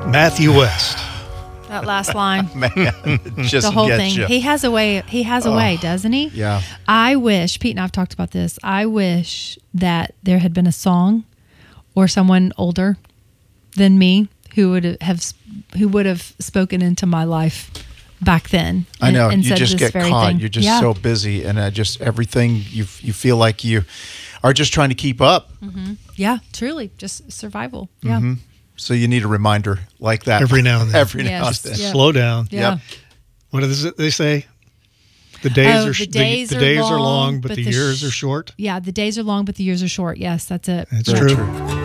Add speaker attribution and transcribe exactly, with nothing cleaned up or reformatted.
Speaker 1: Matthew West.
Speaker 2: That last line.
Speaker 3: Man, just
Speaker 2: The whole
Speaker 3: gets
Speaker 2: thing.
Speaker 3: you.
Speaker 2: He has a way. He has a
Speaker 3: Oh,
Speaker 2: way, doesn't he?
Speaker 3: yeah.
Speaker 2: I wish, Pete and I've talked about this. I wish that there had been a song or someone older than me who would have who would have spoken into my life back then.
Speaker 3: I know.
Speaker 2: And, and
Speaker 3: you
Speaker 2: said
Speaker 3: just
Speaker 2: this
Speaker 3: get
Speaker 2: very
Speaker 3: caught.
Speaker 2: thing.
Speaker 3: You're just
Speaker 2: Yeah.
Speaker 3: so busy, and uh, just everything you you feel like you are just trying to keep up.
Speaker 2: Yeah, truly, just survival. Yeah.
Speaker 3: Mm-hmm. So you need a reminder like that
Speaker 1: Every now and then.
Speaker 3: Every now
Speaker 2: Yes.
Speaker 3: and then.
Speaker 2: Yeah.
Speaker 1: Slow down.
Speaker 2: Yeah.
Speaker 3: Yep.
Speaker 1: What does it, they say? The days
Speaker 2: Oh,
Speaker 1: are
Speaker 2: the days
Speaker 1: the,
Speaker 2: are
Speaker 1: days are
Speaker 2: long,
Speaker 1: long, but,
Speaker 2: but
Speaker 1: the,
Speaker 2: the
Speaker 1: years
Speaker 2: sh-
Speaker 1: are short.
Speaker 2: Yeah, the days are long, but the years are short. Yes, that's it.
Speaker 1: That's
Speaker 2: Yeah.
Speaker 1: true.
Speaker 3: True.